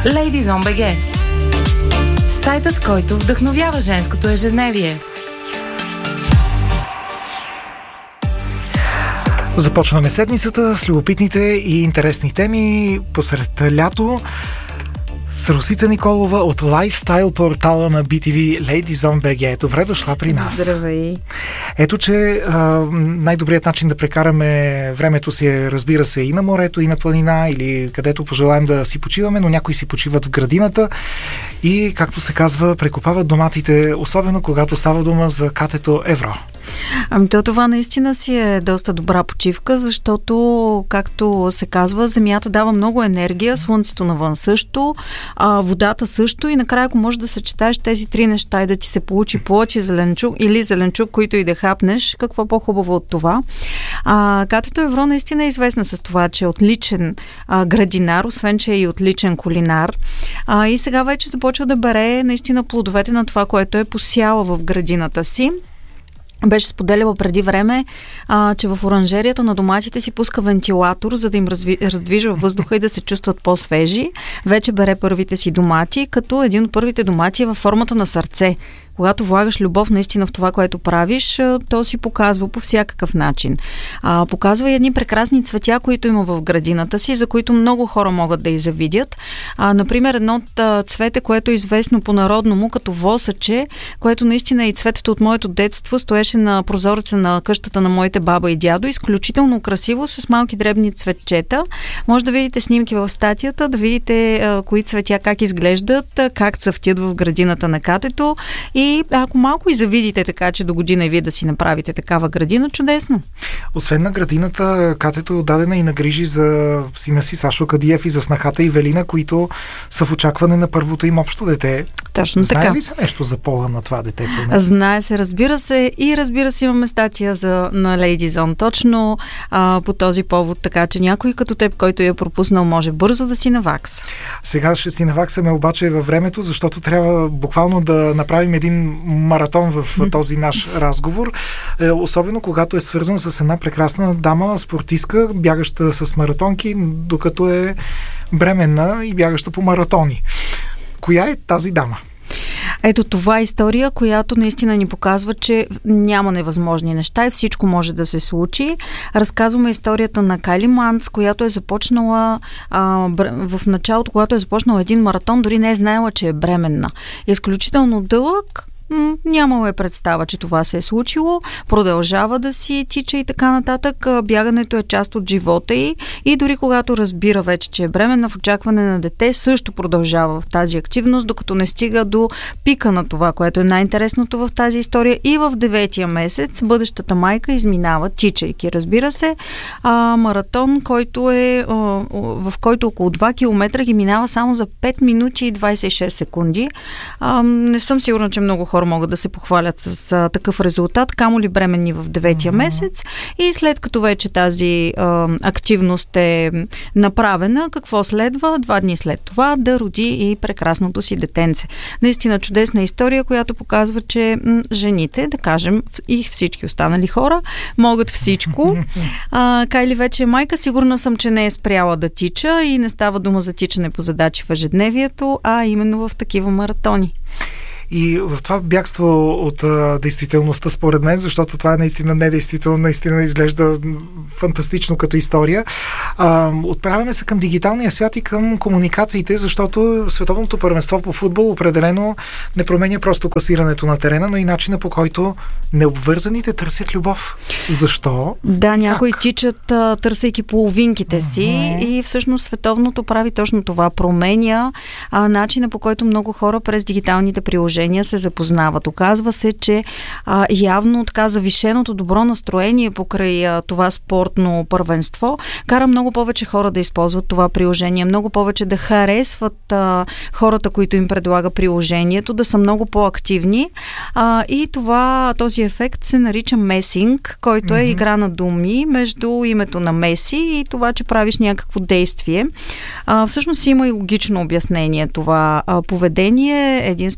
Ladies on BG. Сайтът, който вдъхновява женското ежедневие. Започваме седмицата с любопитните и интересни теми посред лято. С Росица Николова от лайфстайл портала на BTV Ladies on BG. Добре дошла при нас. Здравей. Ето, че най-добрият начин да прекараме времето си е, разбира се, и на морето, и на планина, или където пожелаем да си почиваме, но някои си почиват в градината и, както се казва, прекопават доматите, особено когато става дума за катето Евро. Ами това наистина си е доста добра почивка, защото, както се казва, земята дава много енергия, слънцето навън също, водата също и накрая, ако можеш да съчетаеш тези три неща и да ти се получи плод и зеленчук или зеленчук, които и да хапнеш, какво по-хубаво от това? Катето Евро наистина е известна с това, че е отличен градинар, освен че е и отличен кулинар. И сега вече започва да бере наистина плодовете на това, което е посяла в градината си. Беше споделяла преди време, че в оранжерията на доматите си пуска вентилатор, за да им раздвижва въздуха и да се чувстват по-свежи. Вече бере първите си домати, като един от първите домати е във формата на сърце. Когато влагаш любов наистина в това, което правиш, то си показва по всякакъв начин. Показва и едни прекрасни цветя, които има в градината си, за които много хора могат да и завидят. Например, едно от цвете, което е известно по-народному като восъче, което наистина е и цветето от моето детство, стоеше на прозореца на къщата на моите баба и дядо. Изключително красиво, с малки дребни цветчета. Може да видите снимки в статията, да видите кои цветя как изглеждат, как цъфтят в градината на катето. И ако малко и завидите така, че до година и вие да си направите такава градина, чудесно. Освен на градината, катето е отдадена и на грижи за сина си Сашо Кадиев и за снахата Ивелина, които са в очакване на първото им общо дете. Точно така. Знае ли се нещо за пола на това дете? Знае се, разбира се. И разбира се, имаме статия на Ladies On точно по този повод, така че някой като теб, който я пропуснал, може бързо да си навакса. Сега ще си наваксаме обаче във времето, защото трябва буквално да направим един маратон в този наш разговор, особено когато е свързан с една прекрасна дама, спортистка, бягаща с маратонки, докато е бременна и бягаща по маратони. Коя е тази дама? Ето това е история, която наистина ни показва, че няма невъзможни неща и всичко може да се случи. Разказваме историята на Кайли Манц, която е започнала в началото, когато е започнала един маратон, дори не е знаела, че е бременна. Изключително дълъг, нямало е представа, че това се е случило, продължава да си тича и така нататък. Бягането е част от живота й и дори когато разбира вече, че е бременна в очакване на дете, също продължава в тази активност, докато не стига до пика на това, което е най-интересното в тази история. И в 9-тия месец бъдещата майка изминава, тичайки, разбира се, маратон, който е в който около 2 км ги минава само за 5 минути и 26 секунди. Не съм сигурна, че много хора могат да се похвалят с такъв резултат, камо ли бременни в 9-тия месец. И след като вече тази активност е направена, какво следва? 2 дни след това да роди и прекрасното си детенце. Наистина чудесна история, която показва, че жените, да кажем, и всички останали хора, могат всичко. Кайли вече е майка, сигурна съм, че не е спряла да тича и не става дума за тичане по задачи в ежедневието, а именно в такива маратони. И в това бягство от действителността, според мен, защото това е наистина недействително, наистина изглежда фантастично като история. Отправяме се към дигиталния свят и към комуникациите, защото световното първенство по футбол определено не променя просто класирането на терена, но и начина, по който необвързаните търсят любов. Защо? Да, някои тичат, търсейки половинките си и всъщност световното прави точно това. Променя начина, по който много хора през дигиталните приложения се запознават. Оказва се, че явно така завишеното добро настроение покрай това спортно първенство кара много повече хора да използват това приложение, много повече да харесват хората, които им предлага приложението, да са много по-активни. И този ефект се нарича месинг, който е игра на думи между името на Меси и това, че правиш някакво действие. Всъщност има и логично обяснение това поведение. Един специалист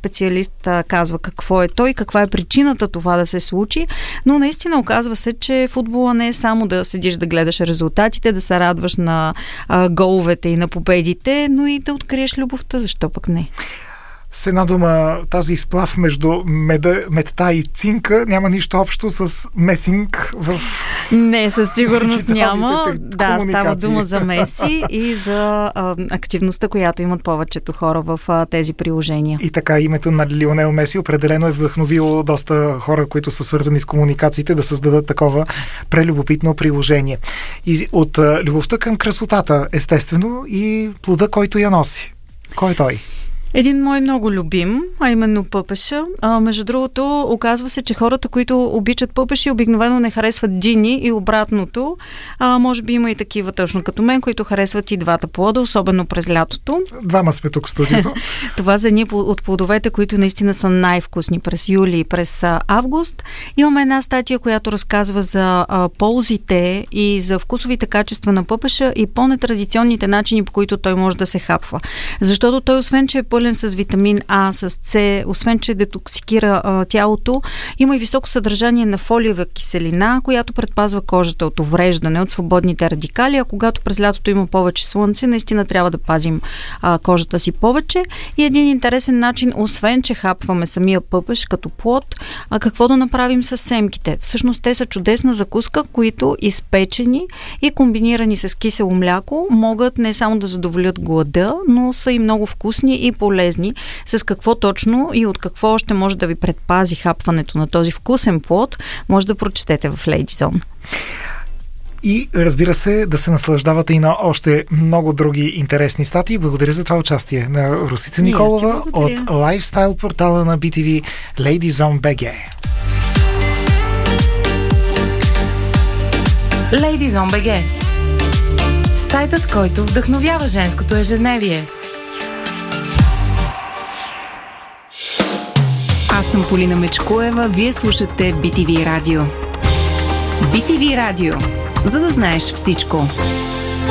специалист казва какво е той, каква е причината това да се случи, но наистина оказва се, че футбола не е само да седиш да гледаш резултатите, да се радваш на головете и на победите, но и да откриеш любовта, защо пък не? С една дума, тази изплав между медта и цинка няма нищо общо с месинг в... Не, със сигурност няма. Да, става дума за меси и за активността, която имат повечето хора в тези приложения. И така, името на Лионел Меси определено е вдъхновило доста хора, които са свързани с комуникациите, да създадат такова прелюбопитно приложение. И от любовта към красотата, естествено, и плода, който я носи. Кой е той? Един мой много любим, а именно пъпеша. Между другото, оказва се, че хората, които обичат пъпеши, обикновено не харесват дини и обратното. Може би има и такива точно като мен, които харесват и двата плода, особено през лятото. Двама сме тук в студиото. Това за едни от плодовете, които наистина са най-вкусни през юли и през август. Имаме една статия, която разказва за ползите и за вкусовите качества на пъпеша и по-нетрадиционните начини, по които той може да се хапва. Защото той, освен че е пълен с витамин А, с С, освен че детоксикира тялото, има и високо съдържание на фолиева киселина, която предпазва кожата от увреждане, от свободните радикали, а когато през лятото има повече слънце, наистина трябва да пазим кожата си повече. И един интересен начин, освен че хапваме самия пъпеш като плод, какво да направим с семките? Всъщност те са чудесна закуска, които изпечени и комбинирани с кисело мляко могат не само да задоволят глада, но са и много вкусни и полезни. С какво точно и от какво още може да ви предпази хапването на този вкусен плод, може да прочетете в Lady Zone. И, разбира се, да се наслаждавате и на още много други интересни статии. Благодаря за това участие на Росица Николова от лайфстайл портала на BTV Lady Zone BG. Lady Zone BG. Сайтът, който вдъхновява женското ежедневие. Аз съм Полина Мечкоева, вие слушате BTV Радио. BTV Радио, за да знаеш всичко.